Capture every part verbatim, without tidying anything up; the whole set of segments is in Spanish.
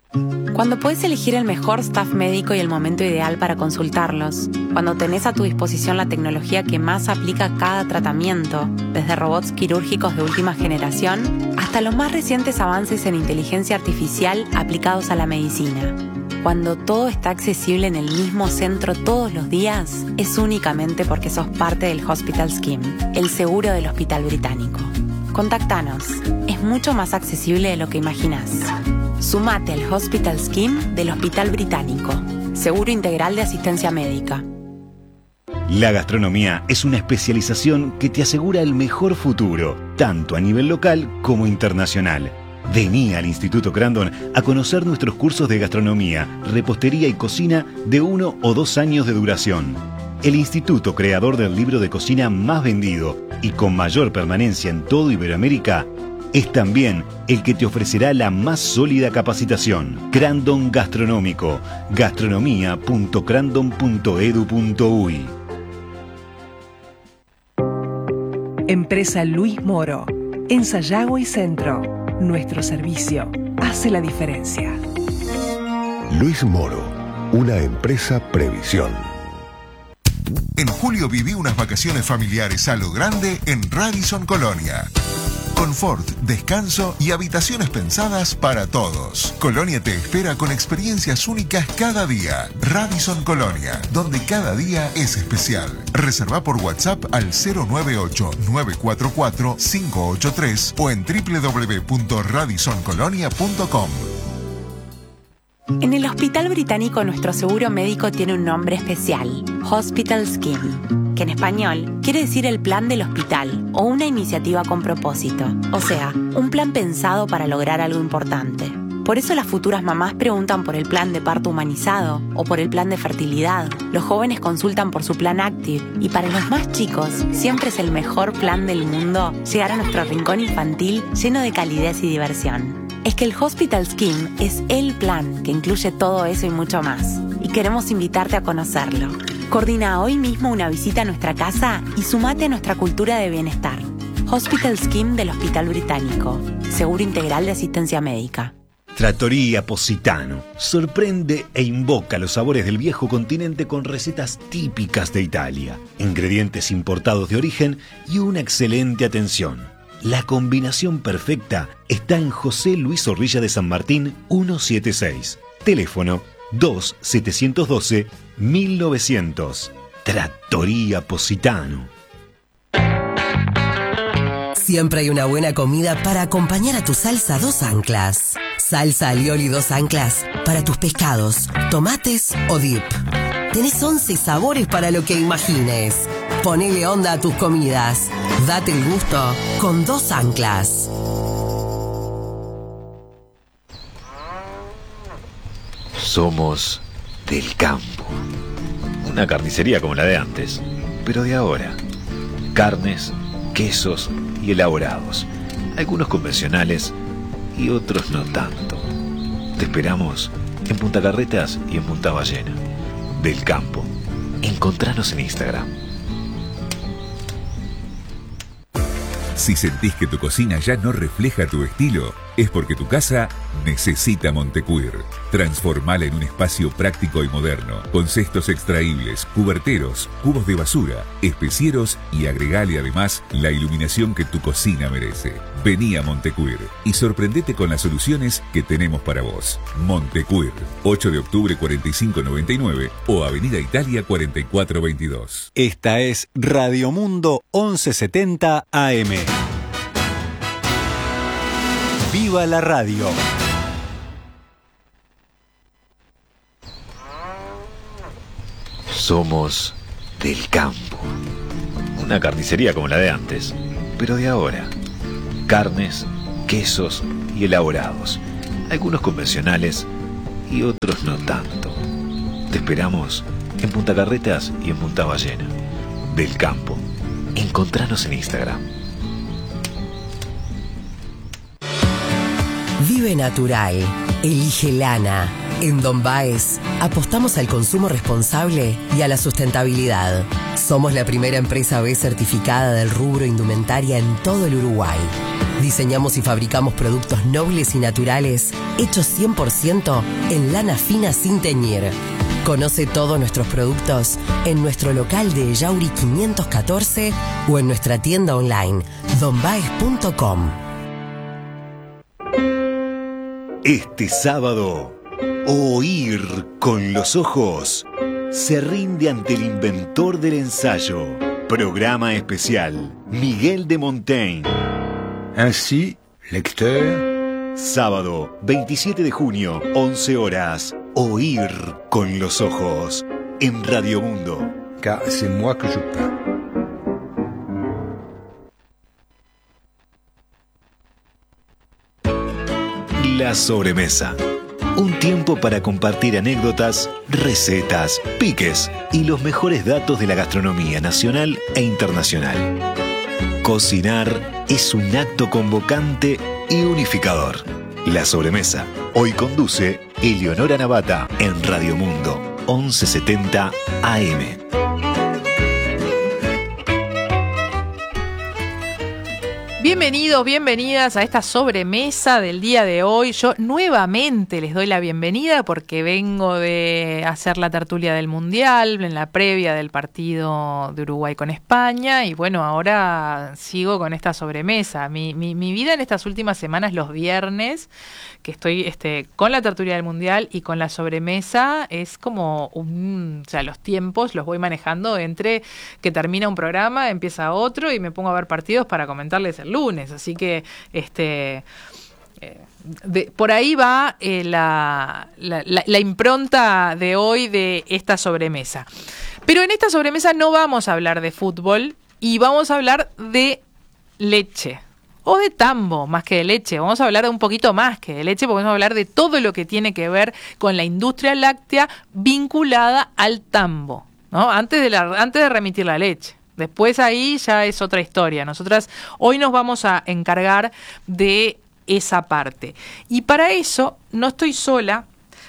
Cuando podés elegir el mejor staff médico y el momento ideal para consultarlos, cuando tenés a tu disposición la tecnología que más aplica a cada tratamiento, desde robots quirúrgicos de última generación hasta los más recientes avances en inteligencia artificial aplicados a la medicina. Cuando todo está accesible en el mismo centro todos los días, es únicamente porque sos parte del Hospital Scheme, el seguro del Hospital Británico. Contactanos, es mucho más accesible de lo que imaginás. Sumate al Hospital Scheme del Hospital Británico, seguro integral de asistencia médica. La gastronomía es una especialización que te asegura el mejor futuro, tanto a nivel local como internacional. Vení al Instituto Crandon a conocer nuestros cursos de gastronomía, repostería y cocina de uno o dos años de duración. El instituto creador del libro de cocina más vendido y con mayor permanencia en todo Iberoamérica es también el que te ofrecerá la más sólida capacitación. Crandon Gastronómico, gastronomía punto crandon punto edu punto uy. Empresa Luis Moro, en Sayago y Centro. Nuestro servicio hace la diferencia. Luis Moro, una empresa Previsión. En julio viví unas vacaciones familiares a lo grande en Radisson Colonia. Confort, descanso y habitaciones pensadas para todos. Colonia te espera con experiencias únicas cada día. Radisson Colonia, donde cada día es especial. Reserva por WhatsApp al cero nueve ocho nueve cuatro cuatro cinco ocho tres o en doble u doble u doble u punto radisson colonia punto com. En el Hospital Británico nuestro seguro médico tiene un nombre especial, Hospital Scheme, que en español quiere decir el plan del hospital o una iniciativa con propósito, o sea, un plan pensado para lograr algo importante. Por eso las futuras mamás preguntan por el plan de parto humanizado o por el plan de fertilidad. Los jóvenes consultan por su plan Active y para los más chicos siempre es el mejor plan del mundo llegar a nuestro rincón infantil lleno de calidez y diversión. Es que el Hospital Scheme es el plan que incluye todo eso y mucho más. Y queremos invitarte a conocerlo. Coordina hoy mismo una visita a nuestra casa y sumate a nuestra cultura de bienestar. Hospital Scheme del Hospital Británico. Seguro integral de asistencia médica. Trattoria Positano sorprende e invoca los sabores del viejo continente con recetas típicas de Italia, ingredientes importados de origen y una excelente atención. La combinación perfecta está en José Luis Zorrilla de San Martín ciento setenta y seis. Teléfono dos siete uno dos mil novecientos. Trattoria Positano. Siempre hay una buena comida para acompañar a tu salsa dos anclas. Salsa alioli dos anclas para tus pescados, tomates o dip. Tenés once sabores para lo que imagines. Ponele onda a tus comidas. Date el gusto con dos anclas. Somos del campo. Una carnicería como la de antes, pero de ahora. Carnes, quesos y elaborados. Algunos convencionales y otros no tanto. Te esperamos en Punta Carretas y en Punta Ballena. Del campo. Encontranos en Instagram. Si sentís que tu cocina ya no refleja tu estilo, es porque tu casa necesita Montecuir. Transformala en un espacio práctico y moderno, con cestos extraíbles, cuberteros, cubos de basura, especieros y agregale además la iluminación que tu cocina merece. Vení a Montecuir y sorprendete con las soluciones que tenemos para vos. Montecuir, ocho de octubre cuarenta y cinco noventa y nueve o Avenida Italia cuarenta y cuatro veintidós. Esta es Radio Mundo once setenta A M. ¡Viva la radio! Somos del campo. Una carnicería como la de antes, pero de ahora. Carnes, quesos y elaborados. Algunos convencionales y otros no tanto. Te esperamos en Punta Carretas y en Punta Ballena. Del campo. Encontranos en Instagram. Vive natural. Elige lana. En Don Baez apostamos al consumo responsable y a la sustentabilidad. Somos la primera empresa B certificada del rubro indumentaria en todo el Uruguay. Diseñamos y fabricamos productos nobles y naturales hechos cien por ciento en lana fina sin teñir. Conoce todos nuestros productos en nuestro local de Yauri quinientos catorce o en nuestra tienda online don baez punto com. Este sábado, Oír con los ojos se rinde ante el inventor del ensayo. Programa especial, Miguel de Montaigne. Ainsi, lecteur. Sábado, veintisiete de junio, once horas. Oír con los ojos en Radio Mundo. Car c'est moi que je parle. La sobremesa. Un tiempo para compartir anécdotas, recetas, piques y los mejores datos de la gastronomía nacional e internacional. Cocinar es un acto convocante y unificador. La sobremesa. Hoy conduce Eleonora Navata en Radio Mundo, once setenta A M. Bienvenidos, bienvenidas a esta sobremesa del día de hoy. Yo nuevamente les doy la bienvenida porque vengo de hacer la tertulia del Mundial, en la previa del partido de Uruguay con España, y bueno, ahora sigo con esta sobremesa. Mi, mi, mi vida en estas últimas semanas, los viernes, que estoy este, con la tertulia del Mundial y con la sobremesa, es como un... O sea, los tiempos los voy manejando entre que termina un programa, empieza otro y me pongo a ver partidos para comentarles el lunes, así que este eh, de, por ahí va eh, la, la, la, la impronta de hoy de esta sobremesa. Pero en esta sobremesa no vamos a hablar de fútbol y vamos a hablar de leche. O de tambo, más que de leche. Vamos a hablar de un poquito más que de leche, porque vamos a hablar de todo lo que tiene que ver con la industria láctea vinculada al tambo, ¿no? Antes de, la, antes de remitir la leche. Después ahí ya es otra historia. Nosotras hoy nos vamos a encargar de esa parte. Y para eso no estoy sola,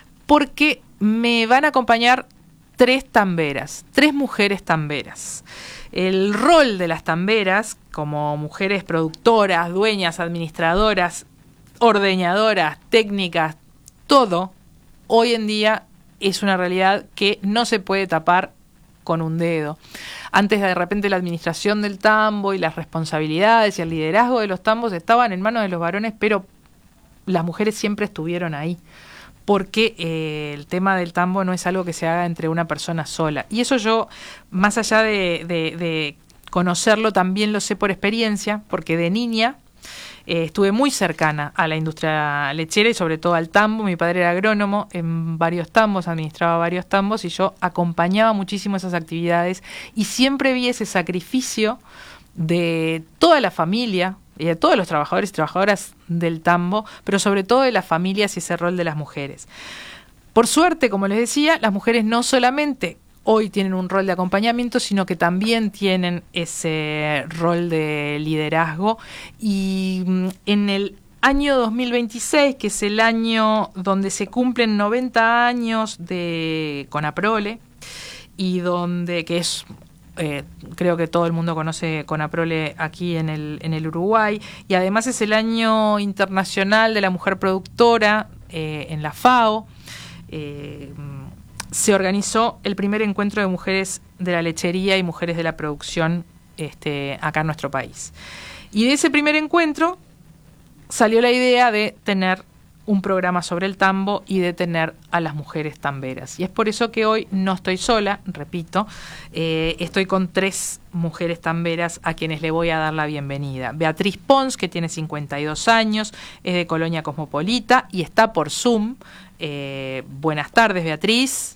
porque me van a acompañar tres tamberas, tres mujeres tamberas. El rol de las tamberas, como mujeres productoras, dueñas, administradoras, ordeñadoras, técnicas, todo, hoy en día es una realidad que no se puede tapar con un dedo. Antes, de repente, la administración del tambo y las responsabilidades y el liderazgo de los tambos estaban en manos de los varones, pero las mujeres siempre estuvieron ahí, porque eh, el tema del tambo no es algo que se haga entre una persona sola. Y eso yo, más allá de, de, de conocerlo, también lo sé por experiencia, porque de niña Eh, estuve muy cercana a la industria lechera y sobre todo al tambo. Mi padre era agrónomo en varios tambos, administraba varios tambos y yo acompañaba muchísimo esas actividades y siempre vi ese sacrificio de toda la familia y de todos los trabajadores y trabajadoras del tambo, pero sobre todo de las familias y ese rol de las mujeres. Por suerte, como les decía, las mujeres no solamente hoy tienen un rol de acompañamiento, sino que también tienen ese rol de liderazgo. Y en el año dos mil veintiséis, que es el año donde se cumplen noventa años de Conaprole, y donde, que es, eh, creo que todo el mundo conoce Conaprole aquí en el, en el Uruguay, y además es el año internacional de la mujer productora eh, en la FAO, eh, se organizó el primer encuentro de mujeres de la lechería y mujeres de la producción este, acá en nuestro país. Y de ese primer encuentro salió la idea de tener un programa sobre el tambo y de tener a las mujeres tamberas. Y es por eso que hoy no estoy sola, repito, eh, estoy con tres mujeres tamberas a quienes le voy a dar la bienvenida. Beatriz Pons, que tiene cincuenta y dos años, es de Colonia Cosmopolita y está por Zoom. Eh, buenas tardes, Beatriz.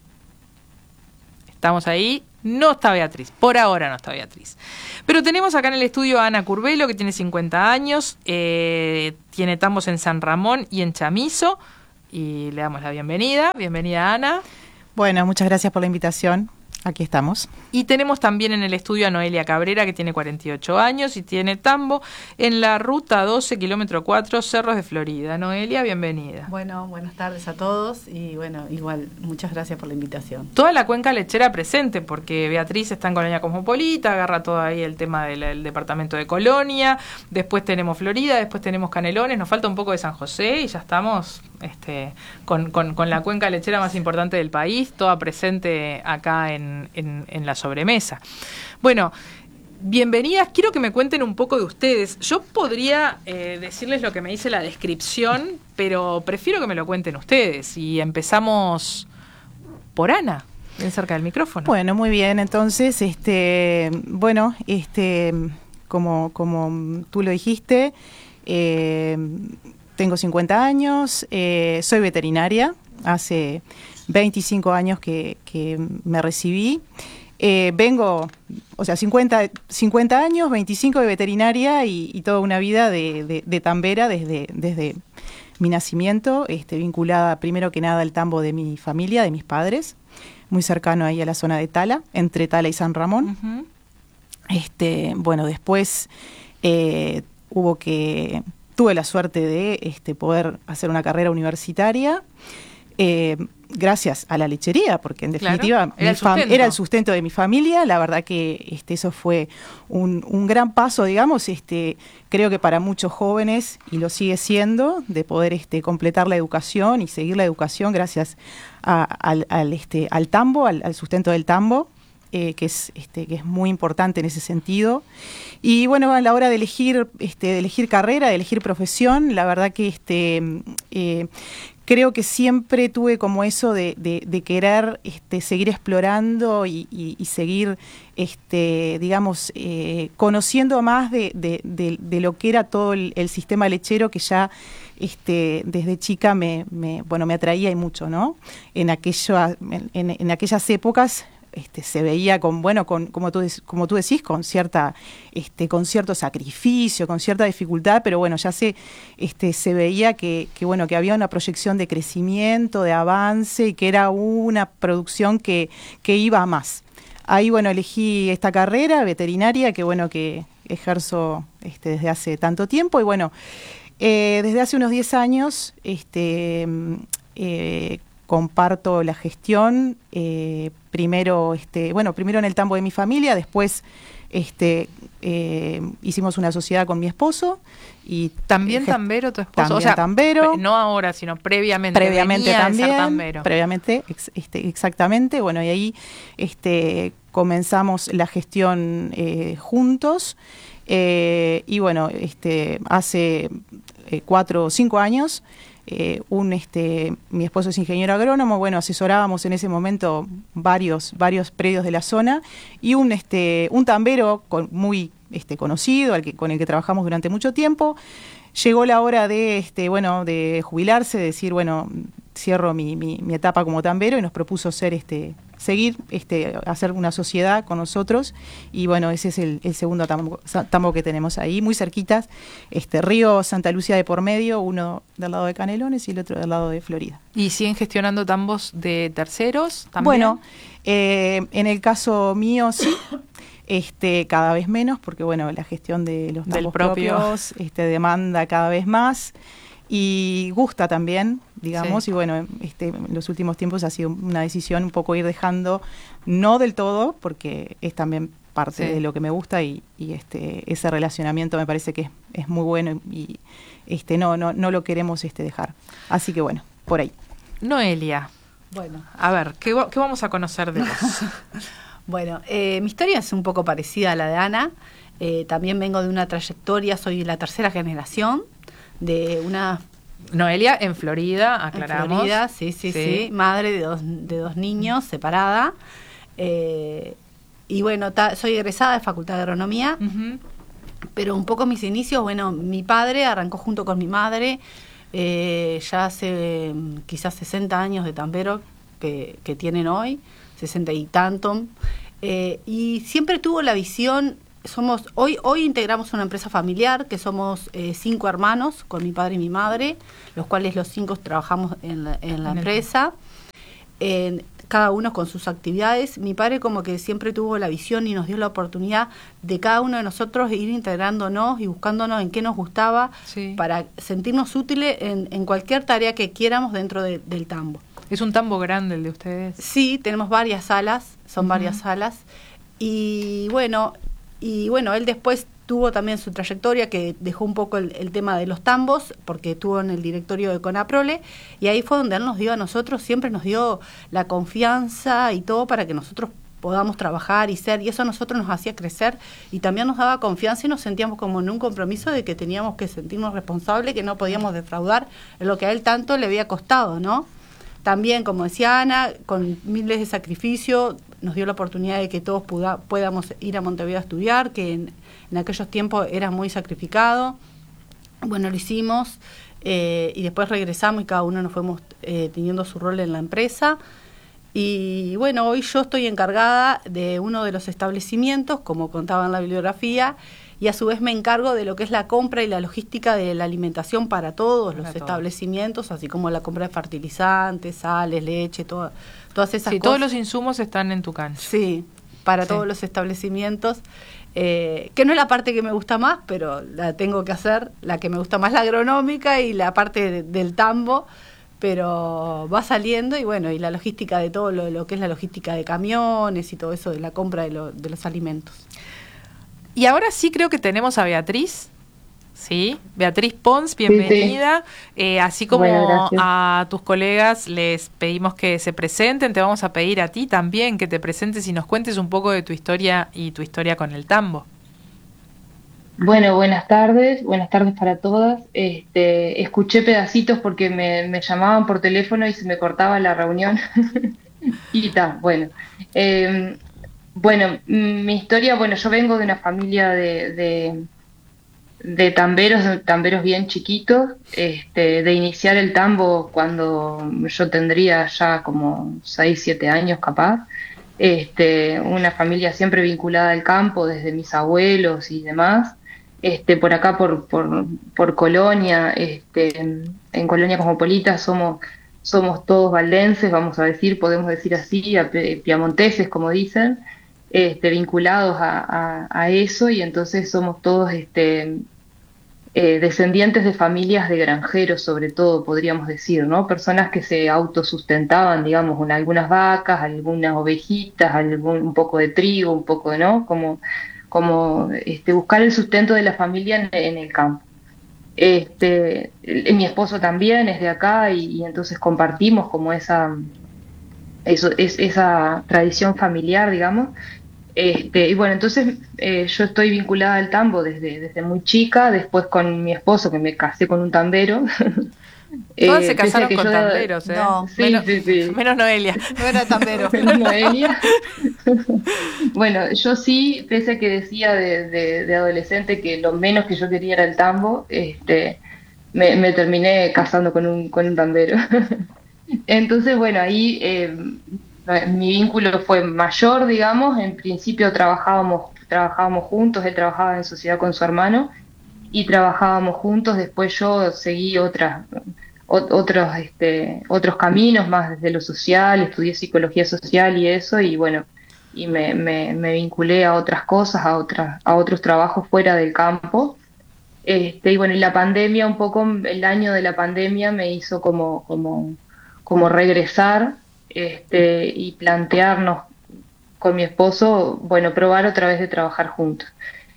¿Estamos ahí? No está Beatriz, por ahora no está Beatriz. Pero tenemos acá en el estudio a Ana Curvelo, que tiene cincuenta años, eh, tiene tambos en San Ramón y en Chamizo, y le damos la bienvenida. Bienvenida, Ana. Bueno, muchas gracias por la invitación. Aquí estamos. Y tenemos también en el estudio a Noelia Cabrera, que tiene cuarenta y ocho años y tiene tambo en la ruta doce, kilómetro cuatro, Cerros de Florida. Noelia, bienvenida. Bueno, buenas tardes a todos y bueno, igual, muchas gracias por la invitación. Toda la cuenca lechera presente, porque Beatriz está en Colonia Cosmopolita, agarra todo ahí el tema del el departamento de Colonia, después tenemos Florida, después tenemos Canelones, nos falta un poco de San José y ya estamos este, con, con, con la cuenca lechera más importante del país, toda presente acá en En, en la sobremesa. Bueno, bienvenidas. Quiero que me cuenten un poco de ustedes. Yo podría eh, decirles lo que me dice la descripción, pero prefiero que me lo cuenten ustedes. Y empezamos por Ana, bien cerca del micrófono. Bueno, muy bien. Entonces, este, bueno, este, como, como tú lo dijiste, eh, tengo cincuenta años, eh, soy veterinaria, hace veinticinco años que, que me recibí. Eh, vengo, o sea, cincuenta, cincuenta años, veinticinco de veterinaria y, y toda una vida de, de, de tambera desde, desde mi nacimiento, este, vinculada primero que nada al tambo de mi familia, de mis padres, muy cercano ahí a la zona de Tala, entre Tala y San Ramón. Uh-huh. Este, bueno, después eh, hubo que, tuve la suerte de este, poder hacer una carrera universitaria. Eh, gracias a la lechería, porque en definitiva claro, era, el fam- era el sustento de mi familia. La verdad que este, eso fue un, un gran paso, digamos, este, creo que para muchos jóvenes, y lo sigue siendo, de poder este, completar la educación y seguir la educación gracias a, al, al, este, al tambo, al, al sustento del tambo, eh, que, es, este, que es muy importante en ese sentido. Y bueno, a la hora de elegir, este, de elegir carrera, de elegir profesión, la verdad que este, eh, creo que siempre tuve como eso de, de, de querer este, seguir explorando y, y, y seguir, este, digamos, eh, conociendo más de, de, de, de lo que era todo el, el sistema lechero que ya este, desde chica me, me, bueno, me atraía y mucho, ¿no? En, aquello, en, en, en aquellas épocas Este, se veía con, bueno, con, como tú, como tú decís, con cierta, este, con cierto sacrificio, con cierta dificultad, pero bueno, ya se, este, se veía que, que, bueno, que había una proyección de crecimiento, de avance, y que era una producción que, que iba a más. Ahí, bueno, elegí esta carrera veterinaria, que bueno, que ejerzo este, desde hace tanto tiempo, y bueno, eh, desde hace unos diez años, este, eh, comparto la gestión, eh, primero, este, bueno, primero en el tambo de mi familia, después este, eh, hicimos una sociedad con mi esposo. Y ¿También tambero tu esposo? También o sea, tambero. No ahora, sino previamente. Previamente también. De ser tambero. Previamente, ex, este, exactamente. Bueno, y ahí este, comenzamos la gestión eh, juntos. Eh, y bueno, este, hace eh, cuatro o cinco años, Eh, un este mi esposo es ingeniero agrónomo, bueno, asesorábamos en ese momento varios varios predios de la zona, y un este un tambero con, muy este conocido, al que con el que trabajamos durante mucho tiempo. Llegó la hora de este bueno de jubilarse, de decir, bueno, cierro mi, mi, mi etapa como tambero, y nos propuso ser este seguir este hacer una sociedad con nosotros, y bueno, ese es el, el segundo tambo, tambo que tenemos ahí, muy cerquitas, este río Santa Lucía de por medio, uno del lado de Canelones y el otro del lado de Florida. ¿Y siguen gestionando tambos de terceros también? Bueno, eh, en el caso mío sí. Este, cada vez menos, porque bueno, la gestión de los tambos propio. propios este, demanda cada vez más y gusta también, digamos, sí. Y bueno, este, en los últimos tiempos ha sido una decisión un poco ir dejando, no del todo, porque es también parte sí. de lo que me gusta, y, y este, ese relacionamiento me parece que es, es muy bueno, y este, no, no, no lo queremos este, dejar. Así que bueno, por ahí. Noelia, bueno, a ver, ¿qué, qué vamos a conocer de vos? Bueno, eh, mi historia es un poco parecida a la de Ana. Eh, también vengo de una trayectoria, soy la tercera generación de una... Noelia en Florida, aclaramos. En Florida, sí, sí, sí, sí. Madre de dos, de dos niños, separada. Eh, y bueno, ta, soy egresada de Facultad de Agronomía. Uh-huh. Pero un poco mis inicios, bueno, mi padre arrancó junto con mi madre, eh, ya hace quizás sesenta años de tambero que, que tienen hoy. sesenta y tanto, eh, y siempre tuvo la visión, somos hoy hoy integramos una empresa familiar, que somos eh, cinco hermanos, con mi padre y mi madre, los cuales los cinco trabajamos en la, en la en empresa. Eh, cada uno con sus actividades. Mi padre como que siempre tuvo la visión y nos dio la oportunidad de cada uno de nosotros ir integrándonos y buscándonos en qué nos gustaba, sí, para sentirnos útiles en, en cualquier tarea que quieramos dentro de, del tambo. ¿Es un tambo grande el de ustedes? Sí, tenemos varias salas, son uh-huh. varias salas. Y bueno, y bueno, él después tuvo también su trayectoria, que dejó un poco el, el tema de los tambos, porque estuvo en el directorio de Conaprole, y ahí fue donde él nos dio a nosotros, siempre nos dio la confianza y todo para que nosotros podamos trabajar y ser, y eso a nosotros nos hacía crecer, y también nos daba confianza y nos sentíamos como en un compromiso de que teníamos que sentirnos responsables, que no podíamos defraudar en lo que a él tanto le había costado, ¿no? También, como decía Ana, con miles de sacrificios, nos dio la oportunidad de que todos puda, podamos ir a Montevideo a estudiar, que en, en aquellos tiempos era muy sacrificado. Bueno, lo hicimos, eh, y después regresamos y cada uno nos fuimos eh, teniendo su rol en la empresa. Y bueno, hoy yo estoy encargada de uno de los establecimientos, como contaba en la bibliografía, y a su vez me encargo de lo que es la compra y la logística de la alimentación para todos para los todos. establecimientos, así como la compra de fertilizantes, sales, leche, todo, todas esas sí, cosas. Todos los insumos están en tu cancha. Sí, para sí. todos los establecimientos, eh, que no es la parte que me gusta más, pero la tengo que hacer. La que me gusta más es la agronómica y la parte de, del tambo, pero va saliendo, y bueno, y la logística de todo lo, lo que es la logística de camiones y todo eso de la compra de, lo, de los alimentos. Y ahora sí creo que tenemos a Beatriz, ¿sí? Beatriz Pons, bienvenida. Sí, sí. Eh, así como bueno, a tus colegas les pedimos que se presenten, te vamos a pedir a ti también que te presentes y nos cuentes un poco de tu historia y tu historia con el tambo. Bueno, buenas tardes, buenas tardes para todas. Este, escuché pedacitos porque me, me llamaban por teléfono y se me cortaba la reunión. Y está, bueno. Eh, Bueno, mi historia, bueno, yo vengo de una familia de, de, de tamberos, de tamberos bien chiquitos, este, de iniciar el tambo cuando yo tendría ya como seis, siete años capaz, este, una familia siempre vinculada al campo, desde mis abuelos y demás, este, por acá por, por, por Colonia, este, en, en Colonia Cosmopolita somos, somos todos valdenses, vamos a decir, podemos decir así, a, piamonteses como dicen, Este, vinculados a, a, a eso, y entonces somos todos este, eh, descendientes de familias de granjeros, sobre todo, podríamos decir, ¿no? Personas que se autosustentaban, digamos, con algunas vacas, algunas ovejitas, algún, un poco de trigo, un poco, ¿no? Como, como este, buscar el sustento de la familia en, en el campo. Este, mi esposo también es de acá, y, y entonces compartimos como esa, eso, es, esa tradición familiar, digamos. Este, y bueno, entonces eh, yo estoy vinculada al tambo desde, desde muy chica, después con mi esposo, que me casé con un tambero. Todas eh, se casaron con yo, tamberos, ¿eh? No, sí, menos, sí, sí. menos Noelia, no era tambero. Menos Noelia. Bueno, yo sí, pese a que decía de, de, de adolescente que lo menos que yo quería era el tambo, este, me, me terminé casando con un, con un tambero. Entonces, bueno, ahí... Eh, mi vínculo fue mayor, digamos. En principio trabajábamos trabajábamos juntos, él trabajaba en sociedad con su hermano y trabajábamos juntos. Después yo seguí otras otros este otros caminos más desde lo social, estudié psicología social y eso, y bueno, y me, me, me vinculé a otras cosas, a otras a otros trabajos fuera del campo. Este, y bueno, y la pandemia, un poco el año de la pandemia me hizo como como como regresar Este, y plantearnos con mi esposo, bueno, probar otra vez de trabajar juntos.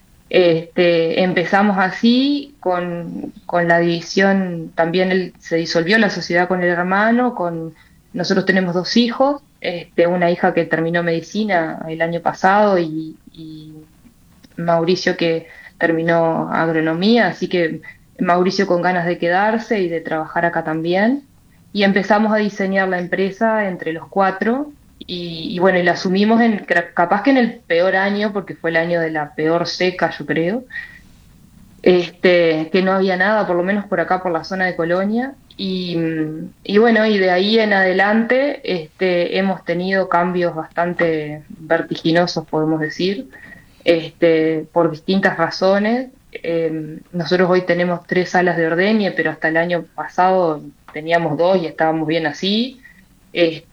Este, empezamos así con, con la división, también él, se disolvió la sociedad con el hermano, con nosotros tenemos dos hijos, este, una hija que terminó medicina el año pasado y, y Mauricio que terminó agronomía, así que Mauricio con ganas de quedarse y de trabajar acá también. Y empezamos a diseñar la empresa entre los cuatro y, y bueno, y la asumimos en, capaz que en el peor año, porque fue el año de la peor seca, yo creo, este, que no había nada, por lo menos por acá, por la zona de Colonia. Y, y bueno, y de ahí en adelante este, hemos tenido cambios bastante vertiginosos, podemos decir, este, por distintas razones. Eh, nosotros hoy tenemos tres salas de ordeñe, pero hasta el año pasado teníamos dos y estábamos bien así. Este,